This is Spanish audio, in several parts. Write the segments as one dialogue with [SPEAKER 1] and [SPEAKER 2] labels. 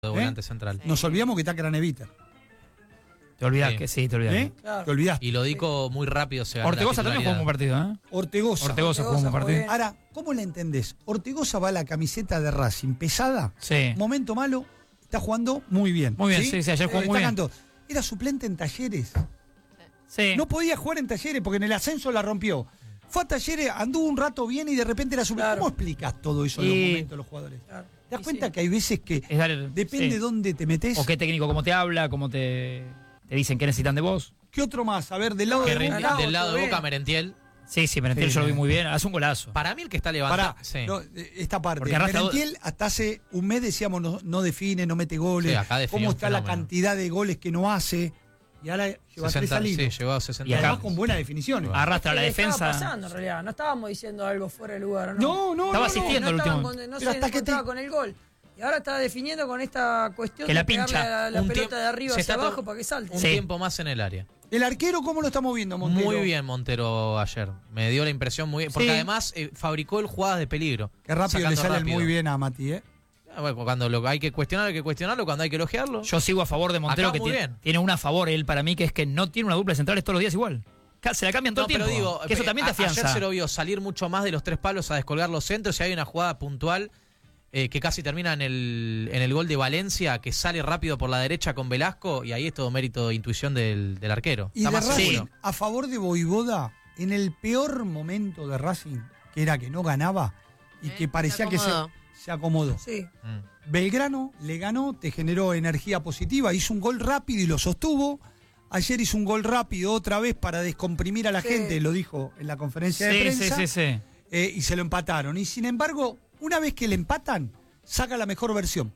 [SPEAKER 1] de volante central.
[SPEAKER 2] Sí. Nos olvidamos que está Craneviter.
[SPEAKER 3] Te olvidás
[SPEAKER 1] Sí.
[SPEAKER 3] que sí, te olvidás.
[SPEAKER 4] Claro.
[SPEAKER 2] Te olvidaste.
[SPEAKER 1] Y Lodico muy rápido se gana
[SPEAKER 3] Ortegoza
[SPEAKER 1] la
[SPEAKER 3] también jugó un
[SPEAKER 1] titularidad.
[SPEAKER 3] partido, ¿eh?
[SPEAKER 2] Ortegoza
[SPEAKER 3] Jugó un partido.
[SPEAKER 2] Ahora, ¿cómo le entendés? Ortegoza va a la camiseta de Racing pesada.
[SPEAKER 3] Sí.
[SPEAKER 2] Momento malo, está jugando muy bien.
[SPEAKER 3] Muy bien, sí, ayer jugó muy bien.
[SPEAKER 2] Era suplente en Talleres.
[SPEAKER 3] Sí.
[SPEAKER 2] No podía jugar en Talleres porque en el ascenso la rompió. Fue a Talleres, anduvo un rato bien y de repente era suplente.
[SPEAKER 4] Claro.
[SPEAKER 2] ¿Cómo explicas todo eso en los momentos de los jugadores?
[SPEAKER 4] Claro.
[SPEAKER 2] ¿Te das
[SPEAKER 4] Y
[SPEAKER 2] cuenta
[SPEAKER 4] sí.
[SPEAKER 2] que hay veces que
[SPEAKER 3] Es dar-
[SPEAKER 2] depende
[SPEAKER 3] sí.
[SPEAKER 2] de dónde te metes?
[SPEAKER 3] O qué técnico, cómo te habla, cómo te dicen que necesitan de vos.
[SPEAKER 2] ¿Qué otro más? A ver, del lado
[SPEAKER 1] Que
[SPEAKER 2] de
[SPEAKER 1] rinde-
[SPEAKER 2] Boca.
[SPEAKER 1] del lado de
[SPEAKER 4] todo
[SPEAKER 1] Boca,
[SPEAKER 4] bien.
[SPEAKER 1] Merentiel.
[SPEAKER 3] Sí, Merentiel
[SPEAKER 2] Sí,
[SPEAKER 3] yo lo vi
[SPEAKER 2] sí.
[SPEAKER 3] muy bien. Hace un golazo.
[SPEAKER 1] Para mí el que está levantando.
[SPEAKER 2] Pará,
[SPEAKER 1] Sí.
[SPEAKER 2] no, esta parte.
[SPEAKER 3] Porque arrastra
[SPEAKER 2] Merentiel hasta hace un mes decíamos no define, no mete goles.
[SPEAKER 1] Sí, acá definió
[SPEAKER 2] ¿Cómo
[SPEAKER 1] un
[SPEAKER 2] está la
[SPEAKER 1] fenómeno.
[SPEAKER 2] cantidad de goles que no hace? Y ahora lleva 3
[SPEAKER 1] 60,
[SPEAKER 2] al hilo.
[SPEAKER 1] sí, llegó a 60.
[SPEAKER 2] Y además
[SPEAKER 3] acá-
[SPEAKER 2] con buenas definiciones.
[SPEAKER 3] Arrastra la
[SPEAKER 4] ¿Qué estaba
[SPEAKER 3] defensa.
[SPEAKER 4] pasando en realidad? No estábamos diciendo algo fuera de lugar, ¿no?
[SPEAKER 2] No,
[SPEAKER 3] Estaba
[SPEAKER 2] no, no.
[SPEAKER 3] asistiendo el
[SPEAKER 4] estaban
[SPEAKER 3] último.
[SPEAKER 4] no
[SPEAKER 2] Pero
[SPEAKER 4] se
[SPEAKER 2] hasta que
[SPEAKER 4] encontraba
[SPEAKER 2] te-
[SPEAKER 4] con el gol. Y ahora está definiendo con esta cuestión
[SPEAKER 3] Que
[SPEAKER 4] de
[SPEAKER 3] la pincha.
[SPEAKER 4] pegarle la
[SPEAKER 1] Un
[SPEAKER 4] pelota
[SPEAKER 1] tiempo-
[SPEAKER 4] de arriba
[SPEAKER 1] se
[SPEAKER 4] hacia
[SPEAKER 1] está to-
[SPEAKER 4] abajo para que salte.
[SPEAKER 1] Un
[SPEAKER 3] Sí.
[SPEAKER 1] tiempo más en el área.
[SPEAKER 2] El arquero, ¿cómo lo estamos viendo, Montero?
[SPEAKER 1] Muy bien Montero ayer. Me dio la impresión muy bien. Porque
[SPEAKER 3] Sí.
[SPEAKER 1] además fabricó el jugadas de peligro.
[SPEAKER 2] Qué rápido le
[SPEAKER 1] Sacando
[SPEAKER 2] sale
[SPEAKER 1] rápido.
[SPEAKER 2] muy bien a Mati, ¿eh?
[SPEAKER 1] Bueno, cuando hay que cuestionarlo, cuando hay que elogiarlo.
[SPEAKER 3] Yo sigo a favor de Montero,
[SPEAKER 1] Acá
[SPEAKER 3] que
[SPEAKER 1] muy
[SPEAKER 3] tiene,
[SPEAKER 1] bien.
[SPEAKER 3] tiene una a favor él para mí, que es que no tiene una dupla de centrales todos los días igual. Se la cambian todo
[SPEAKER 1] No,
[SPEAKER 3] el
[SPEAKER 1] pero
[SPEAKER 3] tiempo.
[SPEAKER 1] digo,
[SPEAKER 3] que eso también te afianza.
[SPEAKER 1] ayer se lo vio salir mucho más de los 3 palos a descolgar los centros y hay una jugada puntual que casi termina en el gol de Valencia, que sale rápido por la derecha con Velasco y ahí es todo mérito de intuición del arquero.
[SPEAKER 2] Y
[SPEAKER 1] Está
[SPEAKER 2] de
[SPEAKER 1] más
[SPEAKER 2] Racing,
[SPEAKER 1] seguro.
[SPEAKER 2] a favor de Voivoda, en el peor momento de Racing, que era que no ganaba y que parecía que se acomodó.
[SPEAKER 4] Sí.
[SPEAKER 2] Belgrano le ganó, te generó energía positiva, hizo un gol rápido y lo sostuvo. Ayer hizo un gol rápido otra vez para descomprimir a la
[SPEAKER 4] Sí.
[SPEAKER 2] gente, lo dijo en la conferencia de prensa.
[SPEAKER 3] Sí.
[SPEAKER 2] Y se lo empataron. Y sin embargo, una vez que le empatan, saca la mejor versión.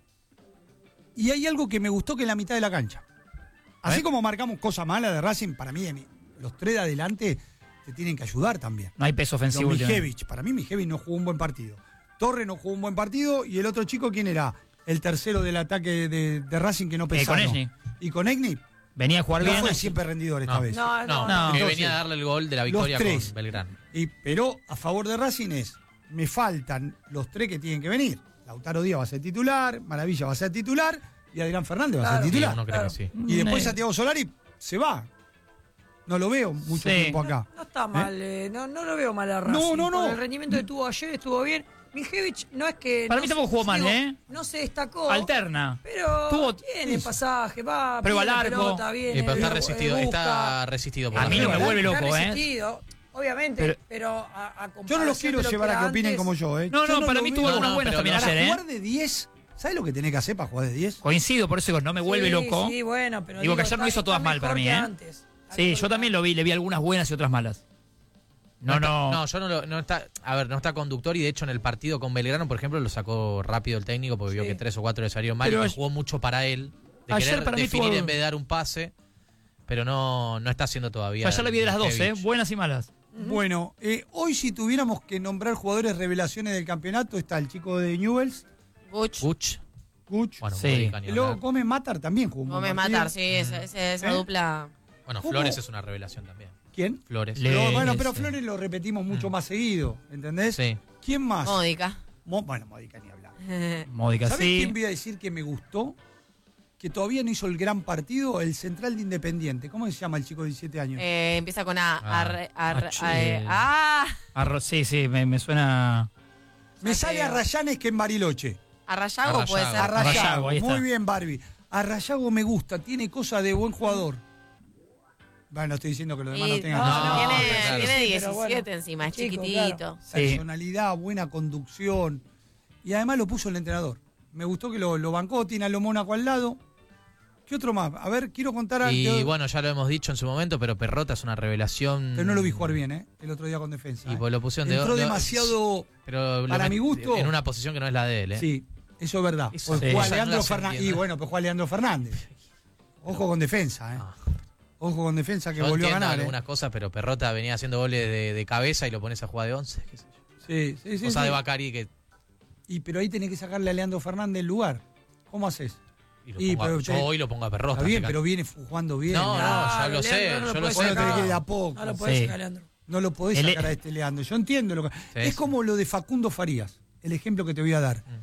[SPEAKER 2] Y hay algo que me gustó que en la mitad de la cancha. Así como marcamos cosas malas de Racing, para mí, los 3 de adelante te tienen que ayudar también.
[SPEAKER 3] No hay peso ofensivo.
[SPEAKER 2] Mijevich, para mí Mijevich no jugó un buen partido. Torre no jugó un buen partido y el otro chico, ¿quién era? El tercero del ataque de Racing que no pensaba.
[SPEAKER 3] Conegni.
[SPEAKER 2] Y Conegni
[SPEAKER 3] Venía a jugar
[SPEAKER 2] no
[SPEAKER 3] bien.
[SPEAKER 2] fue siempre rendidor esta
[SPEAKER 1] No.
[SPEAKER 2] vez.
[SPEAKER 4] No,
[SPEAKER 1] No,
[SPEAKER 3] No.
[SPEAKER 1] que
[SPEAKER 2] Entonces,
[SPEAKER 1] venía a darle el gol de la victoria
[SPEAKER 2] los 3.
[SPEAKER 1] con Belgrano.
[SPEAKER 2] Pero a favor de Racing me faltan los 3 que tienen que venir. Lautaro Díaz va a ser titular, Maravilla va a ser titular y Adrián Fernández va a ser
[SPEAKER 4] Claro.
[SPEAKER 1] Sí,
[SPEAKER 2] titular.
[SPEAKER 1] uno cree que sí.
[SPEAKER 2] Y después Santiago Solari se va. No lo veo mucho
[SPEAKER 3] Sí.
[SPEAKER 2] tiempo acá.
[SPEAKER 4] No está mal, no lo veo mal a Racing.
[SPEAKER 2] No.
[SPEAKER 4] Con el rendimiento que tuvo ayer estuvo bien. Mijevich no es que...
[SPEAKER 3] Para
[SPEAKER 4] no
[SPEAKER 3] mí
[SPEAKER 4] se-
[SPEAKER 3] tampoco jugó mal,
[SPEAKER 4] digo,
[SPEAKER 3] ¿eh?
[SPEAKER 4] No se destacó.
[SPEAKER 3] Alterna.
[SPEAKER 4] Pero
[SPEAKER 3] Tuvo-
[SPEAKER 4] tiene pasaje, va,
[SPEAKER 3] Prueba
[SPEAKER 4] pide la
[SPEAKER 3] largo.
[SPEAKER 4] pelota, viene,
[SPEAKER 1] Pero está
[SPEAKER 4] busca.
[SPEAKER 1] resistido por
[SPEAKER 3] A
[SPEAKER 1] la
[SPEAKER 3] mí no me
[SPEAKER 1] pelota.
[SPEAKER 3] vuelve
[SPEAKER 4] Está
[SPEAKER 3] loco, ¿eh?
[SPEAKER 4] resistido, obviamente, pero
[SPEAKER 2] Yo
[SPEAKER 4] a
[SPEAKER 2] no los
[SPEAKER 4] comparación
[SPEAKER 2] quiero
[SPEAKER 4] de lo
[SPEAKER 2] llevar a que
[SPEAKER 4] era
[SPEAKER 2] opinen
[SPEAKER 4] antes,
[SPEAKER 2] como yo, ¿eh?
[SPEAKER 3] No,
[SPEAKER 2] Yo
[SPEAKER 3] para
[SPEAKER 2] lo
[SPEAKER 3] mí
[SPEAKER 2] veo-
[SPEAKER 3] tuvo algunas
[SPEAKER 1] no,
[SPEAKER 3] buenas
[SPEAKER 1] pero
[SPEAKER 3] también
[SPEAKER 2] Para
[SPEAKER 3] ayer, ¿eh?
[SPEAKER 2] jugar de 10, ¿sabes lo que tenés que hacer para jugar de 10?
[SPEAKER 3] Coincido, por eso digo, no me vuelve
[SPEAKER 4] sí,
[SPEAKER 3] loco.
[SPEAKER 4] Sí, bueno, pero
[SPEAKER 3] Digo que ayer no
[SPEAKER 4] está-
[SPEAKER 3] hizo todas
[SPEAKER 4] está
[SPEAKER 3] mal para
[SPEAKER 4] mejor
[SPEAKER 3] mí,
[SPEAKER 4] que
[SPEAKER 3] ¿eh?
[SPEAKER 4] antes.
[SPEAKER 3] Sí, yo también lo vi, le vi algunas buenas y otras malas. No.
[SPEAKER 1] No, yo no está. A ver, no está conductor y de hecho en el partido con Belgrano, por ejemplo, lo sacó rápido el técnico porque vio
[SPEAKER 4] Sí.
[SPEAKER 1] que 3 o 4 le salieron mal
[SPEAKER 3] Pero
[SPEAKER 1] y que
[SPEAKER 3] ayer-
[SPEAKER 1] jugó mucho para él. De
[SPEAKER 3] ayer
[SPEAKER 1] querer
[SPEAKER 3] para mí
[SPEAKER 1] definir
[SPEAKER 3] tuvo-
[SPEAKER 1] en vez de dar un pase, pero no está haciendo todavía.
[SPEAKER 3] Ya le vi de las dos,
[SPEAKER 1] Mijevich.
[SPEAKER 3] buenas y malas.
[SPEAKER 2] Bueno, hoy si tuviéramos que nombrar jugadores revelaciones del campeonato, está el chico de Newells,
[SPEAKER 5] Buch.
[SPEAKER 1] Buch.
[SPEAKER 2] Guch.
[SPEAKER 1] Bueno,
[SPEAKER 3] Sí.
[SPEAKER 1] Mónica, ni
[SPEAKER 2] Y luego
[SPEAKER 1] hablar.
[SPEAKER 2] Gómez Matar también jugó un buen
[SPEAKER 5] Gómez
[SPEAKER 2] partido.
[SPEAKER 5] Matar, sí, esa
[SPEAKER 2] ¿Eh?
[SPEAKER 5] dupla.
[SPEAKER 1] Bueno,
[SPEAKER 2] ¿Cómo?
[SPEAKER 1] Flores es una revelación también.
[SPEAKER 2] ¿Quién?
[SPEAKER 1] Flores.
[SPEAKER 3] Le-
[SPEAKER 2] Bueno,
[SPEAKER 3] sí.
[SPEAKER 2] pero Flores lo repetimos mucho más seguido, ¿entendés?
[SPEAKER 1] Sí.
[SPEAKER 2] ¿Quién más?
[SPEAKER 5] Módica.
[SPEAKER 2] Bueno, Modica ni hablar.
[SPEAKER 3] Módica,
[SPEAKER 2] ¿Sabés
[SPEAKER 3] sí.
[SPEAKER 2] quién voy a decir que me gustó? Que todavía no hizo el gran partido, el central de Independiente. ¿Cómo se llama el chico de 17 años?
[SPEAKER 5] Empieza con A.
[SPEAKER 3] Sí, me suena.
[SPEAKER 2] Me sale a Rayanes que en Bariloche.
[SPEAKER 5] Arrayago puede ser.
[SPEAKER 2] A
[SPEAKER 3] Arrayago,
[SPEAKER 2] Rayago,
[SPEAKER 3] ahí está.
[SPEAKER 2] muy bien Barbie. A Rayago me gusta, tiene cosas de buen jugador. Bueno, no estoy diciendo que los demás no tengan
[SPEAKER 5] no,
[SPEAKER 2] cosas.
[SPEAKER 1] No,
[SPEAKER 5] tiene,
[SPEAKER 1] claro.
[SPEAKER 5] tiene
[SPEAKER 4] Sí,
[SPEAKER 5] 17
[SPEAKER 4] pero bueno.
[SPEAKER 5] encima, es
[SPEAKER 4] Chico,
[SPEAKER 5] chiquitito.
[SPEAKER 4] claro.
[SPEAKER 3] Sí.
[SPEAKER 2] Personalidad, buena conducción. Y además lo puso el entrenador. Me gustó que lo bancó, tiene a lo Mónaco al lado. ¿Qué otro más? A ver, quiero contar
[SPEAKER 1] Y
[SPEAKER 2] algo.
[SPEAKER 1] bueno, ya lo hemos dicho en su momento, pero Perrota es una revelación.
[SPEAKER 2] Pero no lo vi jugar bien, ¿eh? El otro día con defensa.
[SPEAKER 1] Y pues lo pusieron de
[SPEAKER 2] Entró
[SPEAKER 1] de-
[SPEAKER 2] demasiado.
[SPEAKER 1] pero lo
[SPEAKER 2] para mi gusto.
[SPEAKER 1] en una posición que no es la de él, ¿eh?
[SPEAKER 2] Sí, eso es verdad.
[SPEAKER 1] Eso-
[SPEAKER 2] Porque
[SPEAKER 3] sí.
[SPEAKER 2] juega
[SPEAKER 1] Esa no
[SPEAKER 2] Leandro
[SPEAKER 1] la se
[SPEAKER 2] Fernández.
[SPEAKER 1] entiende.
[SPEAKER 2] Y bueno, pues juega Leandro Fernández. Ojo con defensa, ¿eh?
[SPEAKER 1] Ah.
[SPEAKER 2] Ojo con defensa que
[SPEAKER 1] Yo
[SPEAKER 2] volvió a
[SPEAKER 1] entiendo
[SPEAKER 2] ganar.
[SPEAKER 1] algunas cosas, pero Perrota venía haciendo goles de cabeza y lo pones a jugar de 11, qué sé yo.
[SPEAKER 2] Sí, sí.
[SPEAKER 1] Cosa de Bacari que
[SPEAKER 2] Pero ahí tenés que sacarle a Leandro Fernández el lugar. ¿Cómo haces?
[SPEAKER 1] y
[SPEAKER 2] pero
[SPEAKER 1] yo
[SPEAKER 2] te-
[SPEAKER 1] hoy lo pongo a Perrota.
[SPEAKER 2] Está bien,
[SPEAKER 1] fíjate.
[SPEAKER 2] pero viene jugando bien.
[SPEAKER 1] No, ya lo sé,
[SPEAKER 4] Leandro no
[SPEAKER 1] yo lo
[SPEAKER 4] puede
[SPEAKER 1] sé.
[SPEAKER 2] Bueno,
[SPEAKER 4] sacar.
[SPEAKER 2] tenés que ir de a poco.
[SPEAKER 4] No lo puedes
[SPEAKER 3] Sí.
[SPEAKER 4] sacar, Leandro.
[SPEAKER 2] No lo podés
[SPEAKER 3] El-
[SPEAKER 2] sacar a este Leandro. Yo entiendo lo que.
[SPEAKER 1] Sí,
[SPEAKER 2] es
[SPEAKER 1] sí.
[SPEAKER 2] como lo de Facundo Farías, el ejemplo que te voy a dar.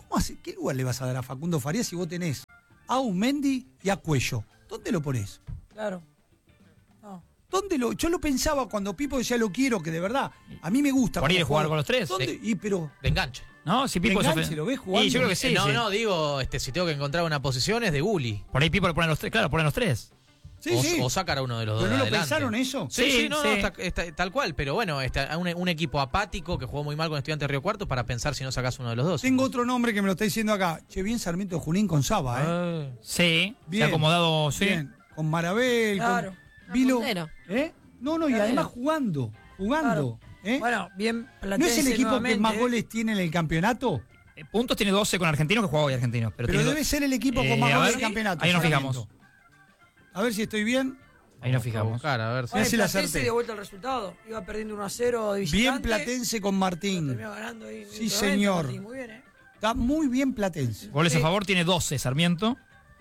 [SPEAKER 2] ¿Qué lugar le vas a dar a Facundo Farías si vos tenés a Mendy y a Cuello? ¿Dónde lo ponés?
[SPEAKER 4] Claro. No.
[SPEAKER 2] Yo lo pensaba cuando Pipo decía lo quiero, que de verdad, a mí me gusta.
[SPEAKER 3] Por ahí de
[SPEAKER 2] cómo
[SPEAKER 3] jugar
[SPEAKER 2] juega.
[SPEAKER 3] con los tres.
[SPEAKER 2] ¿Dónde? Pero
[SPEAKER 1] De enganche.
[SPEAKER 3] No, si
[SPEAKER 2] de
[SPEAKER 3] Pipo
[SPEAKER 2] enganche, ¿lo ves jugando?
[SPEAKER 3] Y yo creo que sí.
[SPEAKER 1] no,
[SPEAKER 3] sí.
[SPEAKER 1] no, digo, si tengo que encontrar una posición es de Gulli.
[SPEAKER 3] Por ahí Pipo le ponen los tres. Claro, ponen los tres.
[SPEAKER 2] Sí,
[SPEAKER 1] o,
[SPEAKER 2] sí.
[SPEAKER 1] o sacar a uno de los
[SPEAKER 2] ¿Pero
[SPEAKER 1] dos.
[SPEAKER 2] no
[SPEAKER 1] de
[SPEAKER 2] lo
[SPEAKER 1] adelante.
[SPEAKER 2] pensaron eso?
[SPEAKER 1] Sí,
[SPEAKER 3] Sí,
[SPEAKER 1] no,
[SPEAKER 3] sí.
[SPEAKER 1] está tal cual, pero bueno, un equipo apático que jugó muy mal con Estudiantes de Río Cuarto para pensar si no sacás uno de los dos.
[SPEAKER 2] Tengo otro nombre que me lo está diciendo acá. Che, bien Sarmiento de Junín con Saba, ¿eh?
[SPEAKER 3] Sí,
[SPEAKER 2] Bien.
[SPEAKER 3] se ha acomodado, sí.
[SPEAKER 2] Bien. Con Marabel,
[SPEAKER 4] Claro.
[SPEAKER 2] con Vilo.
[SPEAKER 5] puntero.
[SPEAKER 2] ¿Eh? No, y
[SPEAKER 4] Claro.
[SPEAKER 2] además jugando.
[SPEAKER 4] Claro.
[SPEAKER 2] ¿Eh?
[SPEAKER 4] Bueno, bien
[SPEAKER 2] ¿No
[SPEAKER 4] platense
[SPEAKER 2] es el equipo que
[SPEAKER 4] nuevamente,
[SPEAKER 2] más goles tiene en el campeonato?
[SPEAKER 3] Puntos tiene 12 con Argentinos, que juega hoy Argentinos. Pero,
[SPEAKER 2] Pero
[SPEAKER 3] tiene
[SPEAKER 2] debe ser el equipo con
[SPEAKER 3] a
[SPEAKER 2] más goles
[SPEAKER 3] ver,
[SPEAKER 2] del campeonato.
[SPEAKER 3] ahí nos
[SPEAKER 2] Sarmiento.
[SPEAKER 3] fijamos.
[SPEAKER 2] A ver si estoy bien.
[SPEAKER 3] Ahí nos
[SPEAKER 1] A
[SPEAKER 3] fijamos.
[SPEAKER 1] buscar, a ver.
[SPEAKER 2] Mirá si la
[SPEAKER 4] Platense
[SPEAKER 2] acerté.
[SPEAKER 4] dio vuelta el resultado. Iba perdiendo 1-0 de visitante.
[SPEAKER 2] Bien Platense con Martín.
[SPEAKER 4] Terminó ganando ahí.
[SPEAKER 2] Sí,
[SPEAKER 4] 90,
[SPEAKER 2] señor.
[SPEAKER 4] Martín, muy bien, ¿eh?
[SPEAKER 2] Está muy bien Platense.
[SPEAKER 3] Goles
[SPEAKER 4] Sí.
[SPEAKER 3] a favor tiene 12 Sarmiento.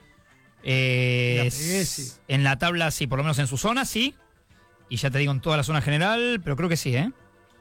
[SPEAKER 2] Mira, ese.
[SPEAKER 3] En la tabla, sí, por lo menos en su zona, sí. Y ya te digo en toda la zona general, pero creo que sí, ¿eh?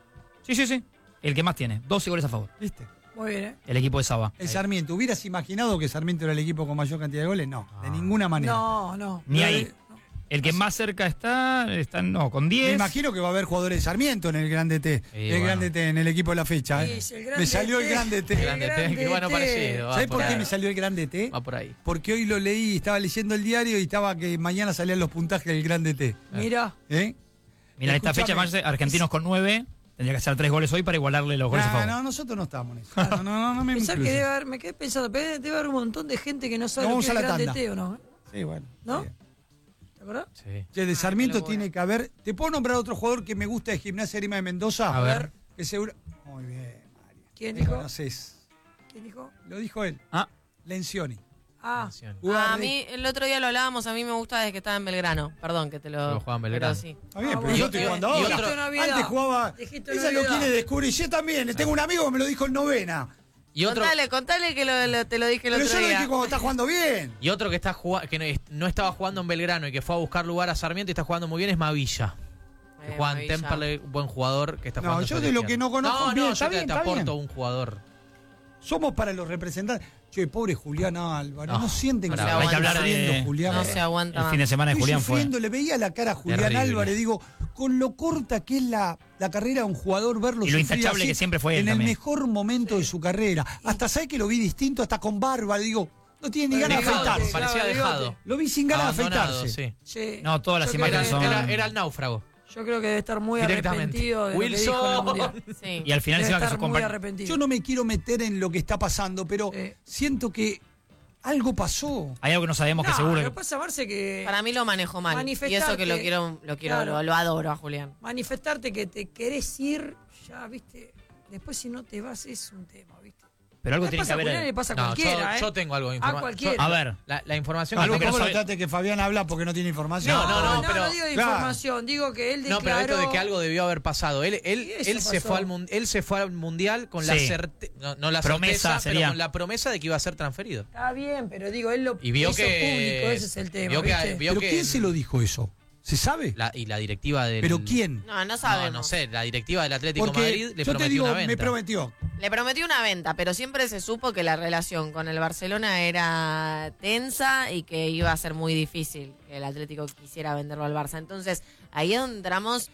[SPEAKER 3] Sí. El que más tiene, 12 goles a favor.
[SPEAKER 2] ¿Viste?
[SPEAKER 4] Muy bien, ¿eh?
[SPEAKER 3] El equipo de Saba.
[SPEAKER 2] El Sarmiento. ¿Hubieras imaginado que Sarmiento era el equipo con mayor cantidad de goles? No, de ninguna manera.
[SPEAKER 4] No.
[SPEAKER 3] Ni
[SPEAKER 4] Pero,
[SPEAKER 3] ahí. El que más cerca está no, con
[SPEAKER 2] Me
[SPEAKER 3] 10.
[SPEAKER 2] imagino que va a haber jugadores de Sarmiento en el Grande T. el
[SPEAKER 1] bueno.
[SPEAKER 2] Grande T, en el equipo de la fecha.
[SPEAKER 4] Sí,
[SPEAKER 2] ¿eh?
[SPEAKER 4] es el Grande
[SPEAKER 2] Me salió el
[SPEAKER 4] T.
[SPEAKER 2] Grande T.
[SPEAKER 4] El
[SPEAKER 1] Grande T,
[SPEAKER 4] Grande
[SPEAKER 1] que bueno,
[SPEAKER 4] T.
[SPEAKER 1] parecido.
[SPEAKER 2] ¿Sabés por qué
[SPEAKER 1] ahí.
[SPEAKER 2] me salió el Grande T?
[SPEAKER 1] Va por ahí.
[SPEAKER 2] Porque hoy lo leí, estaba leyendo el diario y estaba que mañana salían los puntajes del Grande T.
[SPEAKER 4] Mira.
[SPEAKER 2] ¿Eh?
[SPEAKER 3] Mira, en esta fecha,
[SPEAKER 2] Escuchame.
[SPEAKER 3] más Argentinos con 9. Tendría que hacer 3 goles hoy para igualarle los goles a favor.
[SPEAKER 2] No, nosotros no estamos en eso. No me
[SPEAKER 4] Pensá que
[SPEAKER 2] incluyo.
[SPEAKER 4] debe haber, me quedé pensando, pero debe haber un montón de gente que no sabe
[SPEAKER 2] Vamos
[SPEAKER 4] lo que
[SPEAKER 2] a
[SPEAKER 4] es
[SPEAKER 2] la
[SPEAKER 4] Grande
[SPEAKER 2] tanda.
[SPEAKER 4] T o no. ¿eh?
[SPEAKER 2] Sí, bueno.
[SPEAKER 4] ¿No?
[SPEAKER 2] sí.
[SPEAKER 4] ¿Te acordás?
[SPEAKER 1] Sí.
[SPEAKER 2] Che, de Sarmiento
[SPEAKER 5] qué locura.
[SPEAKER 2] tiene que haber. ¿Te puedo nombrar otro jugador que me gusta de Gimnasia Grima de Mendoza?
[SPEAKER 1] A ver.
[SPEAKER 2] Que seguro. Muy bien, Mario.
[SPEAKER 4] ¿Quién
[SPEAKER 2] Me
[SPEAKER 4] dijo?
[SPEAKER 2] conoces.
[SPEAKER 4] ¿Quién dijo?
[SPEAKER 2] Lo dijo él.
[SPEAKER 3] Ah,
[SPEAKER 2] Lencioni.
[SPEAKER 4] Ah,
[SPEAKER 5] A mí, el otro día lo hablábamos, a mí me gusta desde que estaba en Belgrano. Perdón que te lo...
[SPEAKER 1] Pero jugaba en Belgrano.
[SPEAKER 5] pero sí.
[SPEAKER 2] Está bien, pero
[SPEAKER 4] bueno.
[SPEAKER 2] yo estoy jugando
[SPEAKER 1] y
[SPEAKER 2] ahora.
[SPEAKER 1] otro-
[SPEAKER 2] Antes jugaba.
[SPEAKER 4] Dijiste
[SPEAKER 2] Ella lo
[SPEAKER 4] Navidad.
[SPEAKER 2] quiere descubrir. Yo también. Tengo un amigo que me lo dijo en novena.
[SPEAKER 1] Y otro,
[SPEAKER 5] Contale que te lo dije el
[SPEAKER 2] Pero
[SPEAKER 5] otro
[SPEAKER 2] yo lo
[SPEAKER 5] día.
[SPEAKER 2] dije cuando está jugando bien.
[SPEAKER 1] y otro que está que no estaba jugando en Belgrano y que fue a buscar lugar a Sarmiento y está jugando muy bien es Mavilla. Que juega en
[SPEAKER 5] Mavilla.
[SPEAKER 1] Temperley, buen jugador que está
[SPEAKER 2] No,
[SPEAKER 1] jugando.
[SPEAKER 2] yo
[SPEAKER 1] sobre
[SPEAKER 2] de lo
[SPEAKER 1] izquierda.
[SPEAKER 2] que no conozco,
[SPEAKER 1] No,
[SPEAKER 2] bien,
[SPEAKER 1] yo
[SPEAKER 2] está bien,
[SPEAKER 1] te
[SPEAKER 2] está
[SPEAKER 1] aporto
[SPEAKER 2] bien.
[SPEAKER 1] un jugador.
[SPEAKER 2] Somos para los representantes. Che, pobre Julián Álvarez. No,
[SPEAKER 1] No,
[SPEAKER 2] sienten que
[SPEAKER 5] no se
[SPEAKER 2] está
[SPEAKER 5] hay que hablar
[SPEAKER 2] sufriendo,
[SPEAKER 3] de-
[SPEAKER 2] Julián.
[SPEAKER 5] No se aguanta
[SPEAKER 3] el
[SPEAKER 5] más.
[SPEAKER 3] fin de semana de
[SPEAKER 2] Estoy
[SPEAKER 3] Julián fue.
[SPEAKER 2] sufriendo, le veía la cara a Julián
[SPEAKER 1] Terrible.
[SPEAKER 2] Álvarez, digo, con lo corta que es la carrera de un jugador, verlo
[SPEAKER 3] Y lo
[SPEAKER 2] sufrir
[SPEAKER 3] intachable
[SPEAKER 2] así,
[SPEAKER 3] que siempre fue él
[SPEAKER 2] en el
[SPEAKER 3] también.
[SPEAKER 2] mejor momento de su carrera. Hasta sabe que lo vi distinto, hasta con barba, digo, no tiene ni ganas de
[SPEAKER 1] Dejado,
[SPEAKER 2] afeitarse.
[SPEAKER 1] parecía
[SPEAKER 4] Claro,
[SPEAKER 1] dejado.
[SPEAKER 4] bigote.
[SPEAKER 2] Lo vi sin ganas de
[SPEAKER 1] Abandonado,
[SPEAKER 2] afeitarse.
[SPEAKER 1] sí.
[SPEAKER 4] sí.
[SPEAKER 3] No, todas las
[SPEAKER 4] Yo
[SPEAKER 3] imágenes
[SPEAKER 4] creo que-
[SPEAKER 3] son-
[SPEAKER 1] Era el náufrago.
[SPEAKER 4] Yo creo que debe estar muy
[SPEAKER 1] Directamente.
[SPEAKER 4] arrepentido de lo que dijo en el Mundial.
[SPEAKER 1] Wilson.
[SPEAKER 5] Sí.
[SPEAKER 3] Y al final
[SPEAKER 4] Debe
[SPEAKER 3] encima que
[SPEAKER 4] estar
[SPEAKER 3] sus
[SPEAKER 4] muy
[SPEAKER 3] compañeros.
[SPEAKER 4] arrepentido.
[SPEAKER 2] Yo no me quiero meter en lo que está pasando, pero
[SPEAKER 4] Sí.
[SPEAKER 2] siento que algo pasó.
[SPEAKER 3] Hay algo que no sabemos que
[SPEAKER 4] No,
[SPEAKER 3] seguro.
[SPEAKER 4] lo que pasa, Marce, que
[SPEAKER 5] Para mí lo manejó mal. Y
[SPEAKER 4] Manifestarte.
[SPEAKER 5] eso que lo quiero,
[SPEAKER 4] Claro.
[SPEAKER 5] lo adoro a Julián.
[SPEAKER 4] manifestarte que te querés ir, ya, viste, después si no te vas es un tema, viste.
[SPEAKER 3] Pero algo
[SPEAKER 4] Le
[SPEAKER 3] tiene
[SPEAKER 4] pasa
[SPEAKER 3] que
[SPEAKER 4] a Julián y
[SPEAKER 3] haber.
[SPEAKER 4] le pasa a
[SPEAKER 1] No,
[SPEAKER 4] cualquiera,
[SPEAKER 1] yo tengo algo de
[SPEAKER 4] A
[SPEAKER 1] información.
[SPEAKER 4] cualquiera.
[SPEAKER 3] A ver,
[SPEAKER 1] La información
[SPEAKER 3] Algo
[SPEAKER 1] que
[SPEAKER 3] que
[SPEAKER 1] tengo.
[SPEAKER 3] no
[SPEAKER 2] ¿Cómo lo trate que Fabián habla porque no tiene información?
[SPEAKER 1] No, pero-
[SPEAKER 4] no digo de
[SPEAKER 2] Claro.
[SPEAKER 4] información, digo que él
[SPEAKER 1] No, pero
[SPEAKER 4] declaró...
[SPEAKER 1] esto de que algo debió haber pasado. Él
[SPEAKER 4] eso
[SPEAKER 1] se
[SPEAKER 4] pasó.
[SPEAKER 1] fue él se fue al mundial con la
[SPEAKER 3] Sí.
[SPEAKER 1] certeza, no la
[SPEAKER 3] Promesa
[SPEAKER 1] certeza,
[SPEAKER 3] sería.
[SPEAKER 1] pero con la promesa de que iba a ser transferido.
[SPEAKER 4] Está bien, pero digo, él lo
[SPEAKER 1] Y vio
[SPEAKER 4] hizo
[SPEAKER 1] que
[SPEAKER 4] público, ese es el tema,
[SPEAKER 1] vio que-
[SPEAKER 4] ¿viste?
[SPEAKER 1] vio
[SPEAKER 2] ¿Pero
[SPEAKER 1] que
[SPEAKER 2] quién se lo dijo eso? ¿Se sabe?
[SPEAKER 1] la directiva del
[SPEAKER 2] ¿Pero quién?
[SPEAKER 5] No sabemos.
[SPEAKER 1] No sé, la directiva del Atlético
[SPEAKER 2] Porque
[SPEAKER 1] Madrid le
[SPEAKER 2] yo te
[SPEAKER 1] prometió
[SPEAKER 2] digo,
[SPEAKER 1] una
[SPEAKER 2] me
[SPEAKER 1] venta.
[SPEAKER 2] prometió.
[SPEAKER 5] Le prometió una venta, pero siempre se supo que la relación con el Barcelona era tensa y que iba a ser muy difícil que el Atlético quisiera venderlo al Barça. Entonces, ahí es donde entramos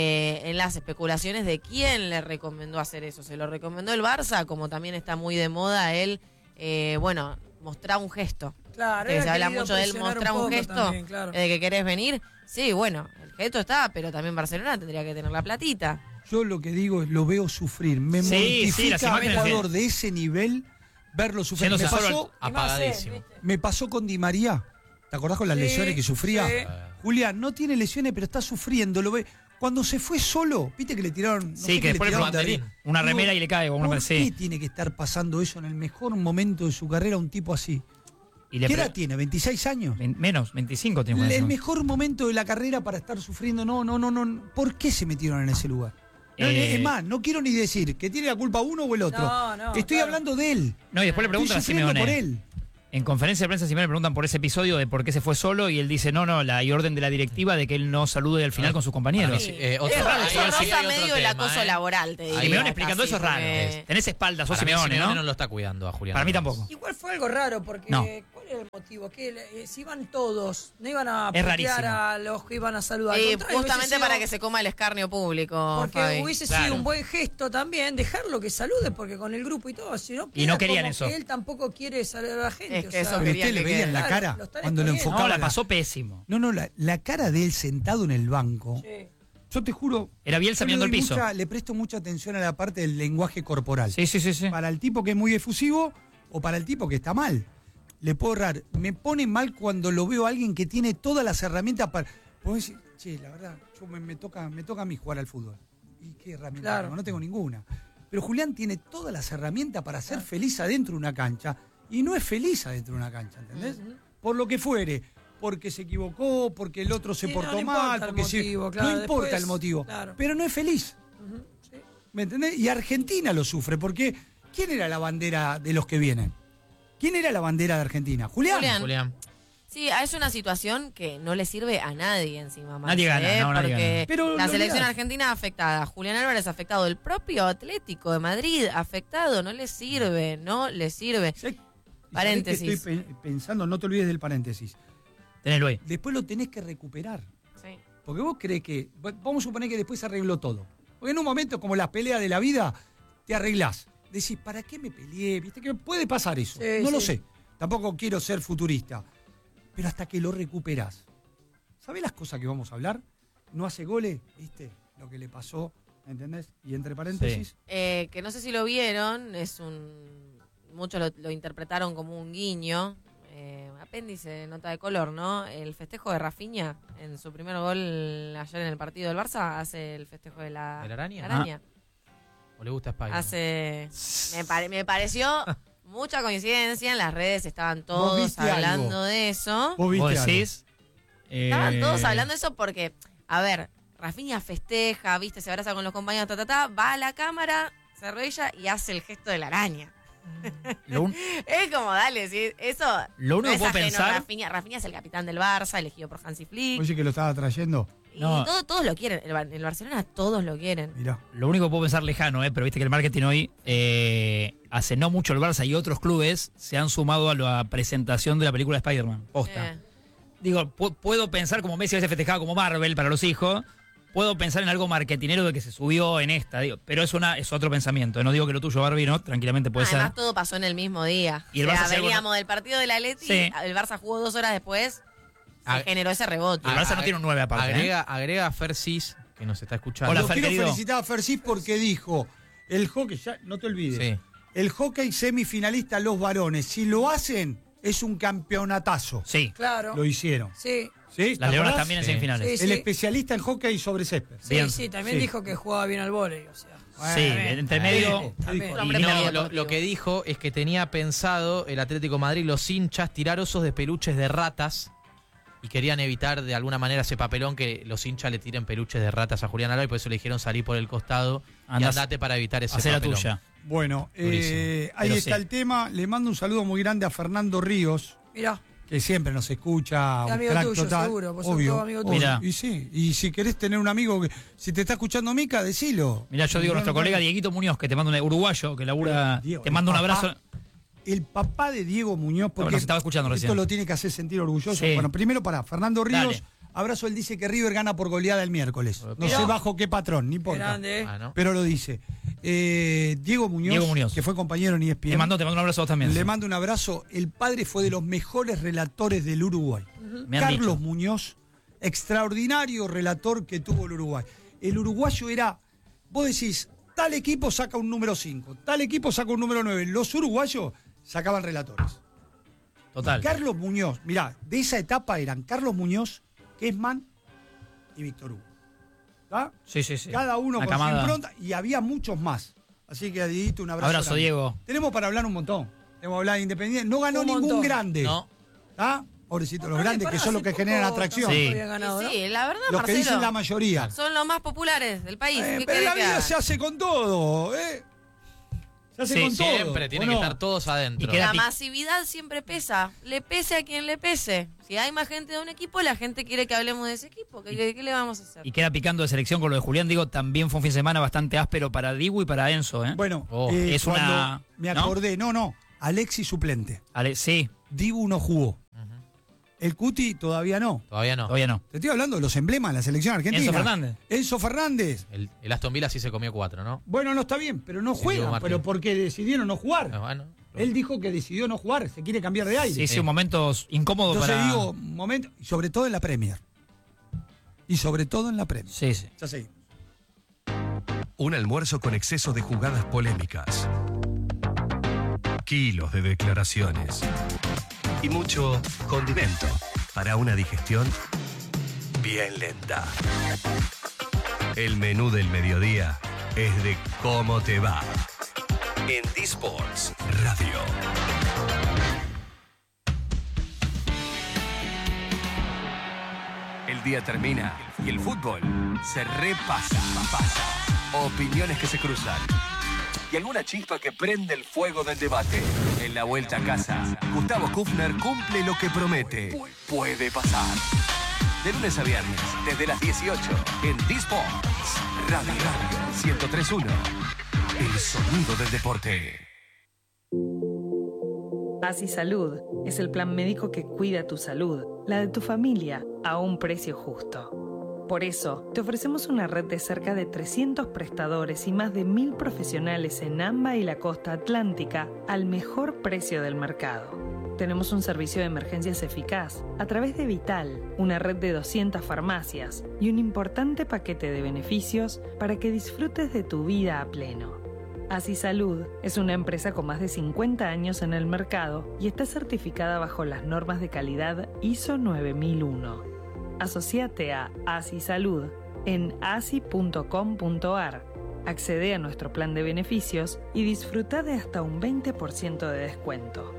[SPEAKER 5] en las especulaciones de quién le recomendó hacer eso. ¿Se lo recomendó el Barça? Como también está muy de moda él, mostrar un gesto.
[SPEAKER 4] Claro,
[SPEAKER 5] Que
[SPEAKER 4] él
[SPEAKER 5] se
[SPEAKER 4] ha
[SPEAKER 5] habla
[SPEAKER 4] querido
[SPEAKER 5] mucho de él,
[SPEAKER 4] presionar
[SPEAKER 5] mostrar un
[SPEAKER 4] poco
[SPEAKER 5] gesto
[SPEAKER 4] también, claro.
[SPEAKER 5] de que querés venir. Sí, bueno, el gesto está, pero también Barcelona tendría que tener la platita.
[SPEAKER 2] Yo lo que digo es lo veo sufrir. Me
[SPEAKER 3] Sí,
[SPEAKER 2] mortifica
[SPEAKER 3] las
[SPEAKER 2] a un
[SPEAKER 3] imágenes
[SPEAKER 2] jugador de ese nivel verlo sufrir.
[SPEAKER 3] Yéndose
[SPEAKER 2] Me
[SPEAKER 3] solo
[SPEAKER 2] pasó,
[SPEAKER 1] Apagadísimo.
[SPEAKER 2] me pasó con Di María. ¿Te acordás con las
[SPEAKER 4] Sí,
[SPEAKER 2] lesiones que sufría?
[SPEAKER 4] sí.
[SPEAKER 2] Julián, no tiene lesiones, pero está sufriendo. Lo ve. Cuando se fue solo, viste que le tiraron. No sé
[SPEAKER 3] Sí,
[SPEAKER 2] qué
[SPEAKER 3] que después le
[SPEAKER 2] tiraron
[SPEAKER 1] ponen
[SPEAKER 2] de arriba.
[SPEAKER 3] una
[SPEAKER 2] Digo,
[SPEAKER 3] remera y le cae. O una
[SPEAKER 2] ¿Por
[SPEAKER 3] sí.
[SPEAKER 2] qué tiene que estar pasando eso en el mejor momento de su carrera un tipo así?
[SPEAKER 3] Y le
[SPEAKER 2] ¿Qué
[SPEAKER 3] pre-
[SPEAKER 2] edad tiene? ¿26 años?
[SPEAKER 3] Menos, 25 tiene
[SPEAKER 2] El
[SPEAKER 3] Julián.
[SPEAKER 2] mejor momento de la carrera para estar sufriendo. No. ¿Por qué se metieron en ese lugar? No, es más, no quiero ni decir que tiene la culpa uno o el otro.
[SPEAKER 4] No,
[SPEAKER 2] Estoy
[SPEAKER 4] claro.
[SPEAKER 2] hablando de él.
[SPEAKER 3] No, y después le preguntan a
[SPEAKER 2] Estoy sufriendo por
[SPEAKER 3] Simeone.
[SPEAKER 2] él.
[SPEAKER 3] En conferencia de prensa siempre le preguntan por ese episodio de por qué se fue solo y él dice, no, hay orden de la directiva de que él no salude al final con sus compañeros.
[SPEAKER 1] Sí,
[SPEAKER 5] Es
[SPEAKER 1] otro-
[SPEAKER 5] raro,
[SPEAKER 1] ahí
[SPEAKER 5] eso
[SPEAKER 1] sí
[SPEAKER 5] roza
[SPEAKER 1] hay otro
[SPEAKER 5] medio el
[SPEAKER 1] tema,
[SPEAKER 5] acoso
[SPEAKER 1] ¿eh?
[SPEAKER 5] laboral, te diría.
[SPEAKER 3] Simeone explicando
[SPEAKER 5] casi,
[SPEAKER 3] eso es raro.
[SPEAKER 5] porque-
[SPEAKER 3] Tenés espaldas, sos
[SPEAKER 1] Para mí
[SPEAKER 3] Simeone, ¿no?
[SPEAKER 1] no lo está cuidando a Julián.
[SPEAKER 3] Para mí
[SPEAKER 1] Álvarez.
[SPEAKER 3] tampoco.
[SPEAKER 4] Igual fue algo raro, porque
[SPEAKER 3] No.
[SPEAKER 4] ¿cuál era el motivo? Que si iban todos, no iban a
[SPEAKER 3] Es
[SPEAKER 4] putear
[SPEAKER 3] rarísimo.
[SPEAKER 4] a los que iban a saludar. Al
[SPEAKER 5] Y
[SPEAKER 4] contrario,
[SPEAKER 5] justamente
[SPEAKER 4] hubiese
[SPEAKER 5] para
[SPEAKER 4] sido-
[SPEAKER 5] que se coma el escarnio público,
[SPEAKER 4] Porque
[SPEAKER 5] Fabi.
[SPEAKER 4] hubiese
[SPEAKER 3] Claro.
[SPEAKER 4] sido un buen gesto también dejarlo que salude, porque con el grupo y todo, si no,
[SPEAKER 3] Y no
[SPEAKER 4] queda
[SPEAKER 3] querían
[SPEAKER 4] como
[SPEAKER 3] eso.
[SPEAKER 4] que él tampoco quiere saludar a la gente.
[SPEAKER 5] Es
[SPEAKER 4] o
[SPEAKER 5] que
[SPEAKER 4] sea,
[SPEAKER 5] eso
[SPEAKER 2] Pero
[SPEAKER 5] querían
[SPEAKER 2] usted le
[SPEAKER 5] que
[SPEAKER 2] veía en la
[SPEAKER 4] quede.
[SPEAKER 2] cara
[SPEAKER 4] Lo están
[SPEAKER 2] cuando lo
[SPEAKER 4] exponiendo.
[SPEAKER 3] No,
[SPEAKER 2] enfocaba.
[SPEAKER 3] la pasó pésimo.
[SPEAKER 2] No, la cara de él sentado en el banco.
[SPEAKER 4] Sí.
[SPEAKER 2] Yo te juro.
[SPEAKER 3] Era Bielsa
[SPEAKER 2] yo le
[SPEAKER 3] mirando el
[SPEAKER 2] doy
[SPEAKER 3] piso.
[SPEAKER 2] le presto mucha atención a la parte del lenguaje corporal.
[SPEAKER 3] Sí.
[SPEAKER 2] Para el tipo que es muy efusivo o para el tipo que está mal. Le puedo errar. Me pone mal cuando lo veo a alguien que tiene todas las herramientas para. Puedo decir, che, la verdad, me toca a mí jugar al fútbol. ¿Y qué herramientas
[SPEAKER 4] Claro.
[SPEAKER 2] tengo? No tengo ninguna. Pero Julián tiene todas las herramientas para ser feliz adentro de una cancha y no es feliz adentro de una cancha, ¿entendés? Por lo que fuere. Porque se equivocó, porque el otro se
[SPEAKER 4] Sí,
[SPEAKER 2] portó
[SPEAKER 4] no importa
[SPEAKER 2] mal,
[SPEAKER 4] el
[SPEAKER 2] porque
[SPEAKER 4] motivo, claro,
[SPEAKER 2] no importa
[SPEAKER 4] después,
[SPEAKER 2] el motivo.
[SPEAKER 4] claro.
[SPEAKER 2] Pero no es feliz.
[SPEAKER 4] Ujú, sí.
[SPEAKER 2] ¿Me entendés? Y Argentina lo sufre, porque ¿quién era la bandera de los que vienen? ¿Quién era la bandera de Argentina? Julián.
[SPEAKER 1] Julián.
[SPEAKER 5] Sí, es una situación que no le sirve a nadie encima más.
[SPEAKER 3] Nadie gana, no, nadie
[SPEAKER 5] porque
[SPEAKER 2] gana. Pero
[SPEAKER 5] la
[SPEAKER 2] lo
[SPEAKER 5] selección
[SPEAKER 2] olvidás.
[SPEAKER 5] argentina afectada, Julián Álvarez afectado, el propio Atlético de Madrid afectado, no le sirve, no le sirve.
[SPEAKER 2] ¿Sabés
[SPEAKER 5] Paréntesis.
[SPEAKER 2] que estoy pensando, no te olvides del paréntesis.
[SPEAKER 3] Tenelo ahí.
[SPEAKER 2] Después lo tenés que recuperar.
[SPEAKER 5] Sí.
[SPEAKER 2] Porque vos crees que. Vamos a suponer que después se arregló todo. Porque en un momento, como la pelea de la vida, te arreglás. Decís, ¿para qué me peleé? ¿Viste que puede pasar eso?
[SPEAKER 4] Sí,
[SPEAKER 2] no lo
[SPEAKER 4] sí.
[SPEAKER 2] sé. Tampoco quiero ser futurista. Pero hasta que lo recuperás. ¿Sabés las cosas que vamos a hablar? No hace goles, ¿viste? Lo que le pasó, ¿entendés? Y entre paréntesis.
[SPEAKER 5] Que no sé si lo vieron, muchos lo interpretaron como un guiño. Apéndice, nota de color, ¿no? El festejo de Rafinha en su primer gol ayer en el partido del Barça hace el festejo de la
[SPEAKER 1] ¿De la araña?
[SPEAKER 5] araña.
[SPEAKER 1] ¿O le gusta Spider?
[SPEAKER 5] Me pareció mucha coincidencia, en las redes estaban todos
[SPEAKER 2] viste
[SPEAKER 5] hablando
[SPEAKER 2] algo.
[SPEAKER 5] de eso.
[SPEAKER 2] ¿Vos viste
[SPEAKER 3] Vos
[SPEAKER 2] algo?
[SPEAKER 3] decís.
[SPEAKER 5] Estaban todos hablando de eso porque, a ver, Rafinha festeja, viste, se abraza con los compañeros, va a la cámara, se arrodilla y hace el gesto de la araña.
[SPEAKER 3] Lo, un-
[SPEAKER 5] Es como, dale, sí, eso
[SPEAKER 3] Lo único
[SPEAKER 5] no
[SPEAKER 3] que
[SPEAKER 5] es
[SPEAKER 3] puedo
[SPEAKER 5] ajeno.
[SPEAKER 3] pensar-
[SPEAKER 5] Rafinha es el capitán del Barça, elegido por Hansi Flick.
[SPEAKER 2] Oye, que lo estaba trayendo.
[SPEAKER 5] Y
[SPEAKER 3] No.
[SPEAKER 5] todos lo quieren. El Barcelona todos lo quieren.
[SPEAKER 2] Mirá.
[SPEAKER 3] Lo único que puedo pensar lejano, pero viste que el marketing hoy, hace no mucho el Barça y otros clubes se han sumado a la presentación de la película Spider-Man. Posta. Digo, puedo pensar como Messi a veces festejaba como Marvel para los hijos. Puedo pensar en algo marketinero de que se subió en esta, digo, pero es otro pensamiento. No digo que lo tuyo, Barbie, no, tranquilamente puede
[SPEAKER 5] Además,
[SPEAKER 3] ser.
[SPEAKER 5] todo pasó en el mismo día.
[SPEAKER 3] Y el
[SPEAKER 5] O sea,
[SPEAKER 3] Barça se
[SPEAKER 5] veníamos del partido del Atleti,
[SPEAKER 3] Sí.
[SPEAKER 5] el Barça jugó 2 horas después, se
[SPEAKER 1] Ag-
[SPEAKER 5] generó ese rebote.
[SPEAKER 3] El Barça no tiene un 9 aparte.
[SPEAKER 1] Agrega a Fersis, que nos está escuchando.
[SPEAKER 3] Hola,
[SPEAKER 2] Lo
[SPEAKER 3] Fer,
[SPEAKER 2] quiero
[SPEAKER 3] querido.
[SPEAKER 2] felicitar a Fersis porque dijo, el hockey, ya no te olvides,
[SPEAKER 1] Sí.
[SPEAKER 2] el hockey semifinalista los varones, si lo hacen, es un campeonatazo.
[SPEAKER 3] Sí,
[SPEAKER 4] Claro.
[SPEAKER 2] Lo hicieron.
[SPEAKER 4] Sí,
[SPEAKER 2] ¿Sí? ¿Te
[SPEAKER 3] las Leonas
[SPEAKER 2] acordás?
[SPEAKER 3] también en
[SPEAKER 1] Sí.
[SPEAKER 3] semifinales.
[SPEAKER 4] Sí.
[SPEAKER 2] El especialista en hockey sobre césped.
[SPEAKER 4] sí,
[SPEAKER 3] Bien.
[SPEAKER 4] sí, también
[SPEAKER 2] Sí.
[SPEAKER 4] dijo que jugaba bien al vóley, o sea.
[SPEAKER 3] Sí,
[SPEAKER 2] Bueno,
[SPEAKER 3] entre medio.
[SPEAKER 4] También.
[SPEAKER 2] dijo?
[SPEAKER 5] Hombre,
[SPEAKER 1] No,
[SPEAKER 5] medio
[SPEAKER 1] lo
[SPEAKER 5] deportivo.
[SPEAKER 1] que dijo es que tenía pensado el Atlético de Madrid, los hinchas, tirar osos de peluches de ratas y querían evitar de alguna manera ese papelón que los hinchas le tiren peluches de ratas a Julián Álvarez, por eso le dijeron salir por el costado y
[SPEAKER 3] Andás
[SPEAKER 1] andate para evitar ese
[SPEAKER 3] Hacer la
[SPEAKER 1] papelón.
[SPEAKER 3] tuya.
[SPEAKER 2] Bueno,
[SPEAKER 1] Durísimo.
[SPEAKER 2] ahí
[SPEAKER 3] Pero
[SPEAKER 2] está
[SPEAKER 3] sí.
[SPEAKER 2] el tema. Le mando un saludo muy grande a Fernando Ríos,
[SPEAKER 4] Mirá,
[SPEAKER 2] que siempre nos escucha.
[SPEAKER 4] Es
[SPEAKER 2] un
[SPEAKER 4] amigo
[SPEAKER 2] crack
[SPEAKER 4] tuyo,
[SPEAKER 2] total.
[SPEAKER 4] seguro, vos sos
[SPEAKER 2] Obvio,
[SPEAKER 4] todo amigo
[SPEAKER 2] obvio.
[SPEAKER 3] tuyo. Mirá.
[SPEAKER 2] Y sí, y si querés tener un amigo que, si te está escuchando Mica, decilo.
[SPEAKER 3] Mirá, yo digo, nuestro colega Dieguito Muñoz, que te manda un uruguayo, que labura,
[SPEAKER 2] Diego,
[SPEAKER 3] te manda un
[SPEAKER 2] el papá.
[SPEAKER 3] abrazo.
[SPEAKER 2] El papá de Diego Muñoz, porque
[SPEAKER 3] nos estaba escuchando
[SPEAKER 2] esto
[SPEAKER 3] recién.
[SPEAKER 2] lo tiene que hacer sentir orgulloso.
[SPEAKER 3] Sí.
[SPEAKER 2] Bueno, primero para Fernando Ríos,
[SPEAKER 3] Dale.
[SPEAKER 2] abrazo, él dice que River gana por goleada el miércoles. No
[SPEAKER 4] Mirá.
[SPEAKER 2] sé bajo qué patrón, ni importa.
[SPEAKER 4] grande.
[SPEAKER 1] Ah, ¿no?
[SPEAKER 2] Pero lo dice. Diego Muñoz, que fue compañero en ESPN.
[SPEAKER 3] Te mando un abrazo a vos también.
[SPEAKER 2] Le
[SPEAKER 3] sí.
[SPEAKER 2] mando un abrazo. El padre fue de los mejores relatores del Uruguay.
[SPEAKER 3] Me han
[SPEAKER 2] Carlos
[SPEAKER 3] dicho.
[SPEAKER 2] Muñoz, extraordinario relator que tuvo el Uruguay. El uruguayo era, vos decís, tal equipo saca un número 5, tal equipo saca un número 9. Los uruguayos sacaban relatores.
[SPEAKER 3] Total.
[SPEAKER 2] Y Carlos Muñoz, mirá, de esa etapa eran Carlos Muñoz, Kessman y Víctor Hugo. ¿Tá?
[SPEAKER 3] Sí, sí, sí.
[SPEAKER 2] Cada uno
[SPEAKER 3] Una
[SPEAKER 2] con su
[SPEAKER 3] camada.
[SPEAKER 2] impronta y había muchos más. Así que a Dieguito un abrazo.
[SPEAKER 3] Abrazo,
[SPEAKER 2] grande.
[SPEAKER 3] Diego.
[SPEAKER 2] Tenemos para hablar un montón. Tenemos que hablar de Independiente. No ganó
[SPEAKER 4] Un
[SPEAKER 2] ningún
[SPEAKER 4] montón.
[SPEAKER 2] grande.
[SPEAKER 1] No.
[SPEAKER 2] ¿Tá? Pobrecitos, los
[SPEAKER 4] Pará,
[SPEAKER 2] grandes, que
[SPEAKER 4] pará,
[SPEAKER 2] son los
[SPEAKER 4] hace
[SPEAKER 2] que generan
[SPEAKER 4] poco
[SPEAKER 2] atracción.
[SPEAKER 3] Sí.
[SPEAKER 4] había ganado, ¿no?
[SPEAKER 5] Sí, la verdad,
[SPEAKER 2] Los que
[SPEAKER 5] Marcelo,
[SPEAKER 2] dicen la mayoría.
[SPEAKER 5] son los más populares del país. ¿Qué
[SPEAKER 2] Pero
[SPEAKER 5] querés
[SPEAKER 2] la
[SPEAKER 5] que
[SPEAKER 2] vida
[SPEAKER 5] haga?
[SPEAKER 2] se hace con todo. Se hace
[SPEAKER 3] Sí,
[SPEAKER 2] con todo.
[SPEAKER 1] Siempre tienen que estar todos adentro.
[SPEAKER 3] Y queda
[SPEAKER 5] La
[SPEAKER 3] pi-
[SPEAKER 5] masividad siempre pesa. Le pese a quien le pese. Si hay más gente de un equipo, la gente quiere que hablemos de ese equipo. ¿Qué le vamos a hacer?
[SPEAKER 3] Y queda picando de selección con lo de Julián. Digo, también fue un fin de semana bastante áspero para Dibu y para Enzo, ¿eh?
[SPEAKER 2] Bueno,
[SPEAKER 3] es
[SPEAKER 2] cuando
[SPEAKER 3] una-
[SPEAKER 2] me
[SPEAKER 3] ¿no?
[SPEAKER 2] acordé, no, Alexis suplente.
[SPEAKER 3] Sí,
[SPEAKER 2] Dibu no jugó. El Cuti todavía no.
[SPEAKER 1] Todavía no.
[SPEAKER 3] todavía no.
[SPEAKER 2] Te estoy hablando de los emblemas de la selección argentina.
[SPEAKER 3] Enzo Fernández.
[SPEAKER 2] Enzo Fernández.
[SPEAKER 1] El Aston Villa sí se comió 4, ¿no?
[SPEAKER 2] Bueno, no está bien, pero no
[SPEAKER 1] Sí,
[SPEAKER 2] juega.
[SPEAKER 1] Diego Martín.
[SPEAKER 2] Pero porque decidieron no jugar.
[SPEAKER 1] Bueno,
[SPEAKER 2] Él dijo que decidió no jugar, se quiere cambiar de aire.
[SPEAKER 3] Sí, sí, un momento incómodo
[SPEAKER 2] Entonces
[SPEAKER 3] para...
[SPEAKER 2] digo, momento, y sobre todo en la Premier. Y sobre todo en la Premier.
[SPEAKER 3] Sí, sí.
[SPEAKER 2] Ya sé.
[SPEAKER 6] Un almuerzo con exceso de jugadas polémicas. Kilos de declaraciones. Y mucho condimento para una digestión bien lenta. El menú del mediodía es de cómo te va. En D-Sports Radio. El día termina y el fútbol se repasa. Opiniones que se cruzan. Y alguna chispa que prende el fuego del debate. En la vuelta a casa, Gustavo Kufner cumple lo que promete. Puede pasar. De lunes a viernes, desde las 18, en D-Sports Radio 103.1. El sonido del deporte.
[SPEAKER 7] Así Salud es el plan médico que cuida tu salud, la de tu familia, a un precio justo. Por eso, te ofrecemos una red de cerca de 300 prestadores y más de 1.000 profesionales en AMBA y la costa atlántica al mejor precio del mercado. Tenemos un servicio de emergencias eficaz a través de Vital, una red de 200 farmacias y un importante paquete de beneficios para que disfrutes de tu vida a pleno. Así Salud es una empresa con más de 50 años en el mercado y está certificada bajo las normas de calidad ISO 9001. Asociate a Así Salud en asi.com.ar. Accede a nuestro plan de beneficios y disfruta de hasta un 20% de descuento.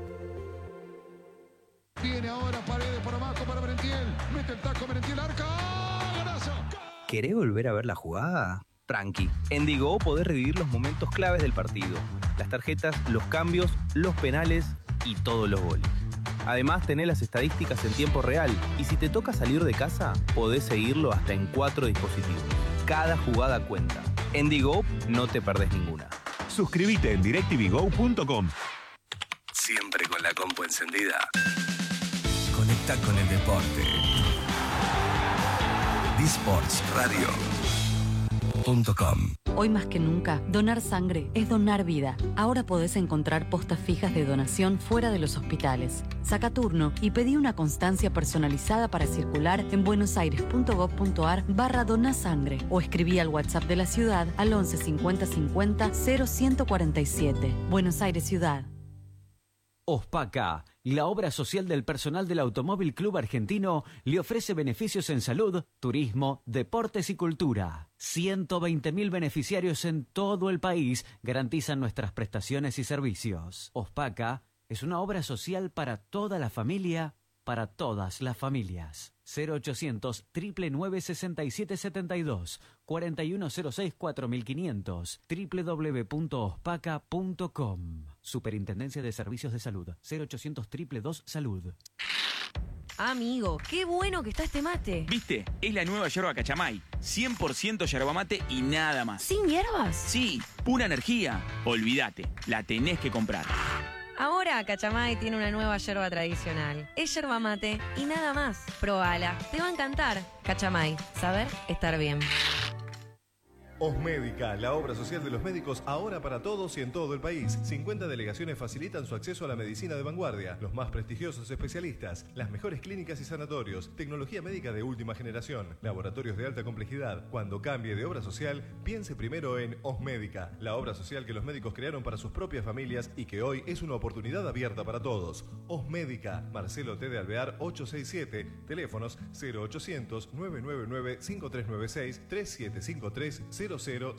[SPEAKER 8] Viene ahora Paredes por abajo para Merentiel. Mete el taco Merentiel, arca. ¡Golazo!
[SPEAKER 9] ¿Querés volver a ver la jugada? Tranqui. En Digo podés revivir los momentos claves del partido. Las tarjetas, los cambios, los penales y todos los goles. Además, tenés las estadísticas en tiempo real y si te toca salir de casa, podés seguirlo hasta en 4 dispositivos. Cada jugada cuenta. En Digo no te perdés ninguna.
[SPEAKER 10] Suscríbete en directvgo.com.
[SPEAKER 6] Siempre con la compu encendida. Conecta con el deporte. D-Sports Radio.com.
[SPEAKER 11] Hoy más que nunca, donar sangre es donar vida. Ahora podés encontrar postas fijas de donación fuera de los hospitales. Saca turno y pedí una constancia personalizada para circular en buenosaires.gov.ar/donasangre o escribí al WhatsApp de la ciudad al 11 50 50 0147. Buenos Aires Ciudad.
[SPEAKER 12] Ospaca, la obra social del personal del Automóvil Club Argentino, le ofrece beneficios en salud, turismo, deportes y cultura. 120.000 beneficiarios en todo el país garantizan nuestras prestaciones y servicios. Ospaca es una obra social para toda la familia, para todas las familias. 0800 999 6772 4106 4500 www.ospaca.com. Superintendencia de Servicios de Salud. 0800 222 Salud.
[SPEAKER 13] Amigo, qué bueno que está este mate.
[SPEAKER 14] ¿Viste? Es la nueva yerba Cachamay. 100% yerba mate y nada más.
[SPEAKER 13] ¿Sin hierbas?
[SPEAKER 14] Sí, pura energía. Olvídate, la tenés que comprar.
[SPEAKER 13] Ahora Cachamay tiene una nueva yerba tradicional. Es yerba mate y nada más. Probala, te va a encantar. Cachamay, saber estar bien.
[SPEAKER 15] Osmédica, la obra social de los médicos ahora para todos y en todo el país. 50 delegaciones facilitan su acceso a la medicina de vanguardia, los más prestigiosos especialistas, las mejores clínicas y sanatorios, tecnología médica de última generación, laboratorios de alta complejidad. Cuando cambie de obra social, piense primero en Osmédica, la obra social que los médicos crearon para sus propias familias y que hoy es una oportunidad abierta para todos. Osmédica, Marcelo T. de Alvear 867, teléfonos 0800 999 5396 3753 000.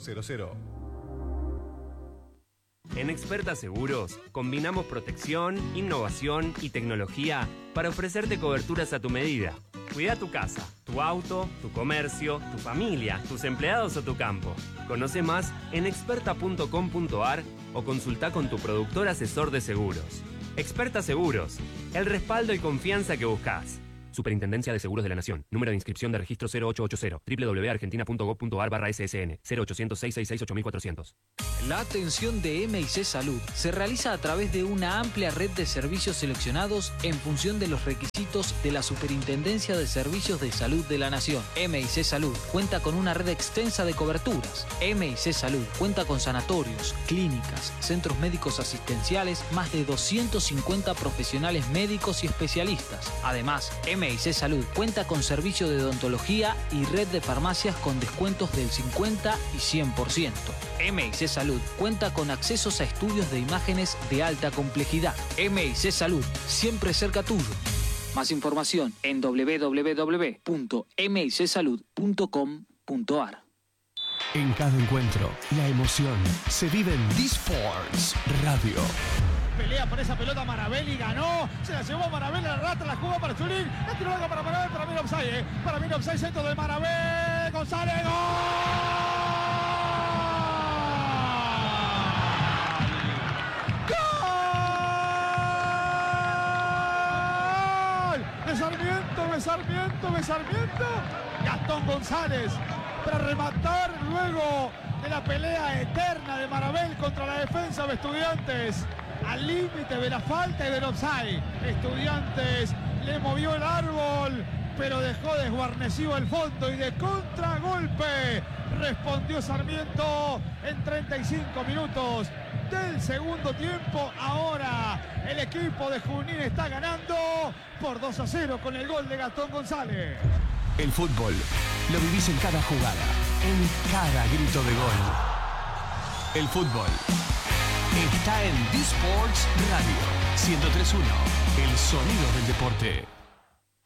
[SPEAKER 16] En Experta Seguros, combinamos protección, innovación y tecnología para ofrecerte coberturas a tu medida. Cuida tu casa, tu auto, tu comercio, tu familia, tus empleados o tu campo. Conoce más en experta.com.ar o consulta con tu productor asesor de seguros. Experta Seguros, el respaldo y confianza que buscas. Superintendencia de Seguros de la Nación. Número de inscripción de registro 0880. www.argentina.gov.ar/ssn. 0800-666-8400.
[SPEAKER 17] La atención de M&C Salud se realiza a través de una amplia red de servicios seleccionados en función de los requisitos de la Superintendencia de Servicios de Salud de la Nación. M&C Salud cuenta con una red extensa de coberturas. M&C Salud cuenta con sanatorios, clínicas, centros médicos asistenciales, más de 250 profesionales médicos y especialistas. Además, M&C Salud cuenta con servicio de odontología y red de farmacias con descuentos del 50 y 100%. M&C Salud cuenta con accesos a estudios de imágenes de alta complejidad. M&C Salud, siempre cerca tuyo. Más información en www.micsalud.com.ar.
[SPEAKER 18] En cada encuentro, la emoción se vive en D-Sports Radio.
[SPEAKER 19] Pelea por esa pelota Marabelli, ganó, se la llevó Marabelli, la rata, la jugó para Zulín, la tiró algo para Marabelli, para mí offside, para mí offside, centro de Marabelli, González, ¡gol! ¡Gol! De Sarmiento, Gastón González, para rematar luego de la pelea eterna de Marabelli contra la defensa de Estudiantes. Al límite de la falta y del offside. Estudiantes le movió el árbol, pero dejó desguarnecido el fondo y de contragolpe respondió Sarmiento en 35 minutos del segundo tiempo. Ahora el equipo de Junín está ganando por 2-0 con el gol de Gastón González.
[SPEAKER 18] El fútbol lo vivís en cada jugada, en cada grito de gol. El fútbol está en D-Sports Radio 103.1, el sonido del deporte.